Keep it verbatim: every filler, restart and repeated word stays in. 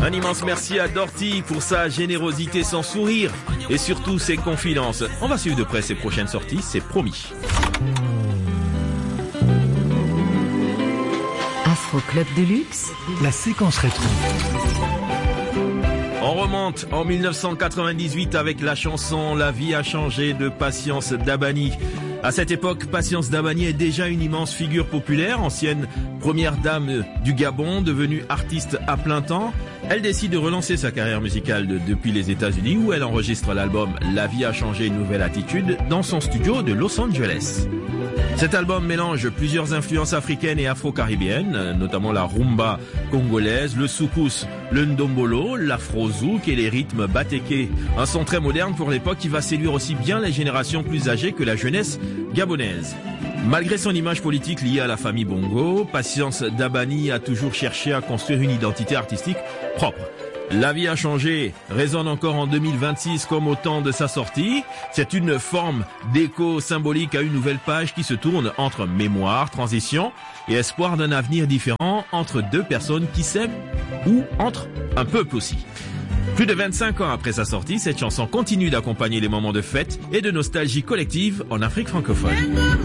Un immense merci à Dorty pour sa générosité, son sourire et surtout ses confidences. On va suivre de près ses prochaines sorties, c'est promis. Afro Club de Luxe, la séquence rétro. On remonte en mille neuf cent quatre-vingt-dix-huit avec la chanson La vie a changé de Patience Dabani. À cette époque, Patience Dabani est déjà une immense figure populaire, ancienne première dame du Gabon, devenue artiste à plein temps. Elle décide de relancer sa carrière musicale de, depuis les États-Unis où elle enregistre l'album La vie a changé une nouvelle attitude dans son studio de Los Angeles. Cet album mélange plusieurs influences africaines et afro-caribéennes, notamment la rumba congolaise, le soukous, le ndombolo, l'afro-zouk et les rythmes batéké. Un son très moderne pour l'époque qui va séduire aussi bien les générations plus âgées que la jeunesse gabonaise. Malgré son image politique liée à la famille Bongo, Patience Dabani a toujours cherché à construire une identité artistique propre. La vie a changé résonne encore en deux mille vingt-six comme au temps de sa sortie. C'est une forme d'écho symbolique à une nouvelle page qui se tourne entre mémoire, transition et espoir d'un avenir différent entre deux personnes qui s'aiment ou entre un peuple aussi. Plus de vingt-cinq ans après sa sortie, cette chanson continue d'accompagner les moments de fête et de nostalgie collective en Afrique francophone.